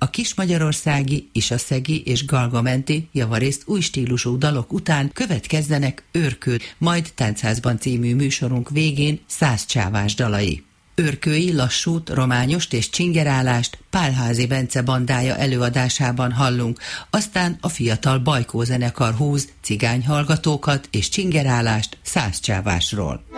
A kismagyarországi, isaszegi és galgamenti, javarészt új stílusú dalok után következzenek Őrkő, majd Táncházban című műsorunk végén Százcsávás dalai. Őrkői lassút, rományost és csingerálást Pálházi Bence bandája előadásában hallunk, aztán a fiatal Bajkó zenekar húz cigányhallgatókat és csingerálást Százcsávásról.